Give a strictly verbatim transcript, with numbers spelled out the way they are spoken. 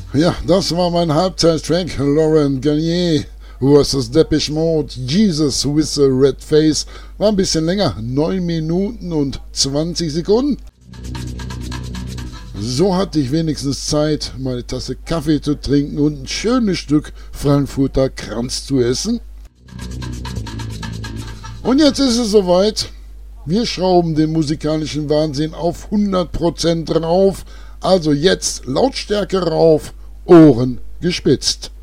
Ja, das war mein Halbzeit-Track, Laurent Garnier versus Depeche Mode, Jesus with a Red Face. War ein bisschen länger, neun Minuten und zwanzig Sekunden. So hatte ich wenigstens Zeit, meine Tasse Kaffee zu trinken und ein schönes Stück Frankfurter Kranz zu essen. Und jetzt ist es soweit. Wir schrauben den musikalischen Wahnsinn auf hundert Prozent rauf. Also jetzt Lautstärke rauf, Ohren gespitzt.